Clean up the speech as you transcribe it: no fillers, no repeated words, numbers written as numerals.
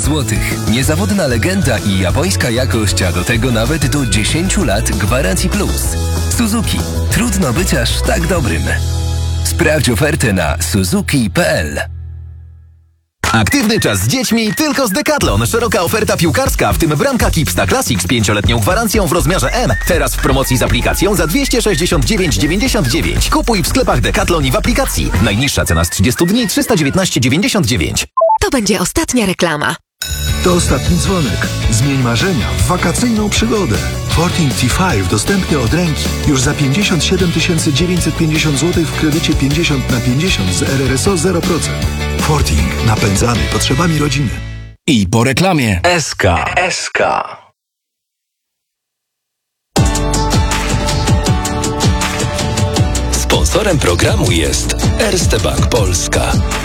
zł. Niezawodna legenda i japońska jakość, a do tego nawet do 10 lat gwarancji plus. Suzuki. Trudno być aż tak dobrym. Sprawdź ofertę na suzuki.pl. Aktywny czas z dziećmi tylko z Decathlon. Szeroka oferta piłkarska, w tym bramka Kipsta Classic z 5-letnią gwarancją w rozmiarze M. Teraz w promocji z aplikacją za 269,99. Kupuj w sklepach Decathlon i w aplikacji. Najniższa cena z 30 dni 319,99. To będzie ostatnia reklama. To ostatni dzwonek. Zmień marzenia w wakacyjną przygodę. Forting T5 dostępny od ręki. Już za 57 950 zł w kredycie 50/50 z RRSO 0%. Forting. Napędzany potrzebami rodziny. I po reklamie. SK. Sponsorem programu jest Erste Bank Polska.